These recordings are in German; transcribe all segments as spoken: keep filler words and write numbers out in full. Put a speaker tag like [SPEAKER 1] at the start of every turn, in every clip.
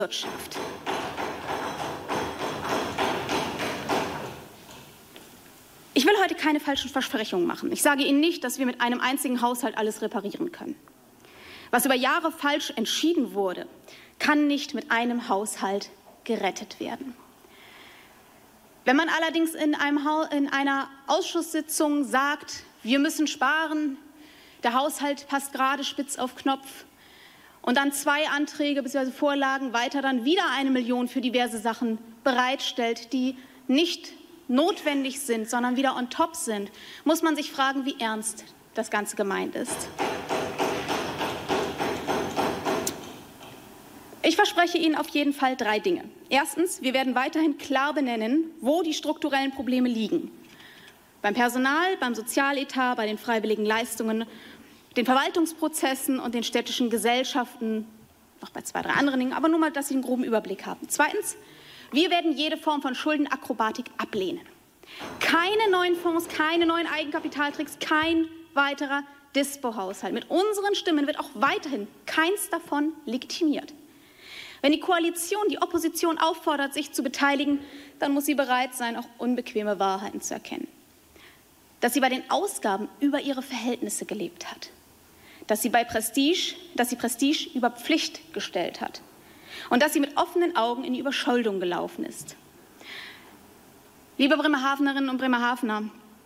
[SPEAKER 1] Wirtschaft. Ich will heute keine falschen Versprechungen machen. Ich sage Ihnen nicht, dass wir mit einem einzigen Haushalt alles reparieren können. Was über Jahre falsch entschieden wurde, kann nicht mit einem Haushalt gerettet werden. Wenn man allerdings in, einem ha in einer Ausschusssitzung sagt, wir müssen sparen, der Haushalt passt gerade spitz auf Knopf, und dann zwei Anträge bzw. Vorlagen weiter dann wieder eine Million für diverse Sachen bereitstellt, die nicht notwendig sind, sondern wieder on top sind, muss man sich fragen, wie ernst das Ganze gemeint ist. Ich verspreche Ihnen auf jeden Fall drei Dinge. Erstens, wir werden weiterhin klar benennen, wo die strukturellen Probleme liegen. Beim Personal, beim Sozialetat, bei den freiwilligen Leistungen, den Verwaltungsprozessen und den städtischen Gesellschaften, noch bei zwei, drei anderen Dingen, aber nur mal, dass Sie einen groben Überblick haben. Zweitens, wir werden jede Form von Schuldenakrobatik ablehnen. Keine neuen Fonds, keine neuen Eigenkapitaltricks, kein weiterer Dispo-Haushalt. Mit unseren Stimmen wird auch weiterhin keins davon legitimiert. Wenn die Koalition die Opposition auffordert, sich zu beteiligen, dann muss sie bereit sein, auch unbequeme Wahrheiten zu erkennen. Dass sie bei den Ausgaben über ihre Verhältnisse gelebt hat. Dass sie bei Prestige, dass sie Prestige über Pflicht gestellt hat. Und dass sie mit offenen Augen in die Überschuldung gelaufen ist. Liebe Bremerhavenerinnen und Bremerhavener,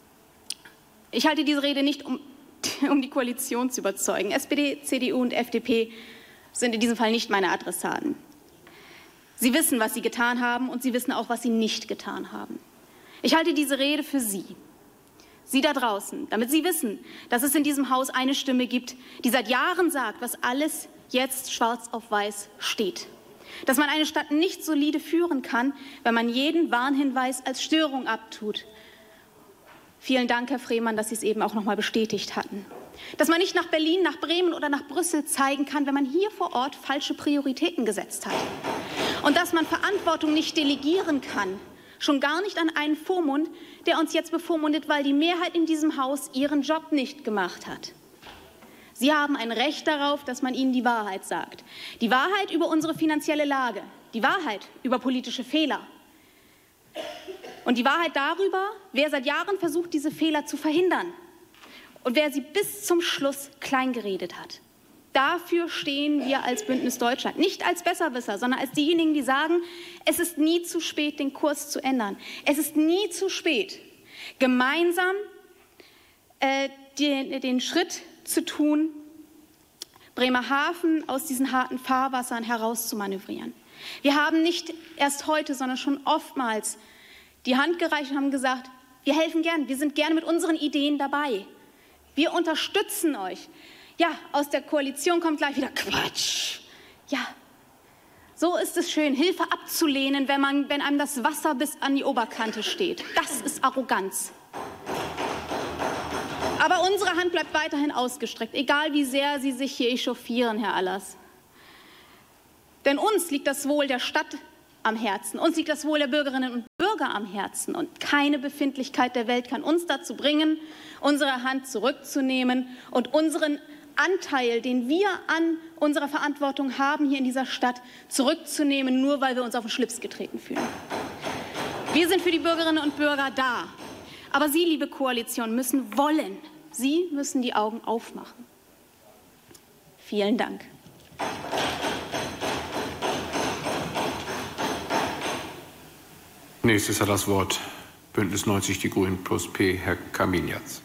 [SPEAKER 1] ich halte diese Rede nicht, um, um die Koalition zu überzeugen. S P D, C D U und F D P sind in diesem Fall nicht meine Adressaten. Sie wissen, was sie getan haben, und sie wissen auch, was sie nicht getan haben. Ich halte diese Rede für Sie, Sie da draußen, damit Sie wissen, dass es in diesem Haus eine Stimme gibt, die seit Jahren sagt, was alles jetzt schwarz auf weiß steht. Dass man eine Stadt nicht solide führen kann, wenn man jeden Warnhinweis als Störung abtut. Vielen Dank, Herr Frehmann, dass Sie es eben auch noch mal bestätigt hatten. Dass man nicht nach Berlin, nach Bremen oder nach Brüssel zeigen kann, wenn man hier vor Ort falsche Prioritäten gesetzt hat. Und dass man Verantwortung nicht delegieren kann, schon gar nicht an einen Vormund, der uns jetzt bevormundet, weil die Mehrheit in diesem Haus ihren Job nicht gemacht hat. Sie haben ein Recht darauf, dass man ihnen die Wahrheit sagt. Die Wahrheit über unsere finanzielle Lage, die Wahrheit über politische Fehler und die Wahrheit darüber, wer seit Jahren versucht, diese Fehler zu verhindern und wer sie bis zum Schluss kleingeredet hat. Dafür stehen wir als Bündnis Deutschland, nicht als Besserwisser, sondern als diejenigen, die sagen, es ist nie zu spät, den Kurs zu ändern. Es ist nie zu spät, gemeinsam äh, den, den Schritt zu tun, Bremerhaven aus diesen harten Fahrwassern herauszumanövrieren. Wir haben nicht erst heute, sondern schon oftmals die Hand gereicht und haben gesagt, wir helfen gern, wir sind gerne mit unseren Ideen dabei. Wir unterstützen euch. Ja, aus der Koalition kommt gleich wieder Quatsch. Ja, so ist es schön, Hilfe abzulehnen, wenn, man, wenn einem das Wasser bis an die Oberkante steht. Das ist Arroganz. Aber unsere Hand bleibt weiterhin ausgestreckt, egal wie sehr Sie sich hier echauffieren, Herr Allers. Denn uns liegt das Wohl der Stadt am Herzen, uns liegt das Wohl der Bürgerinnen und Bürger am Herzen. Und keine Befindlichkeit der Welt kann uns dazu bringen, unsere Hand zurückzunehmen und unseren Anteil, den wir an unserer Verantwortung haben hier in dieser Stadt, zurückzunehmen, nur weil wir uns auf den Schlips getreten fühlen. Wir sind für die Bürgerinnen und Bürger da. Aber Sie, liebe Koalition, müssen wollen. Sie müssen die Augen aufmachen. Vielen Dank.
[SPEAKER 2] Nächstes hat das Wort Bündnis neunzig Die Grünen plus P, Herr Kaminjatz.